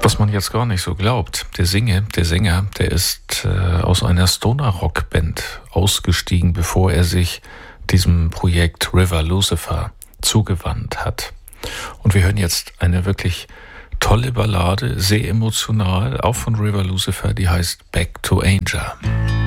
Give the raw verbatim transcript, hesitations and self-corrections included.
Was man jetzt gar nicht so glaubt, der Singe, der Sänger, der ist äh, aus einer Stoner-Rock-Band ausgestiegen, bevor er sich diesem Projekt River Lucifer zugewandt hat. Und wir hören jetzt eine wirklich tolle Ballade, sehr emotional, auch von River Lucifer, die heißt Back to Angel.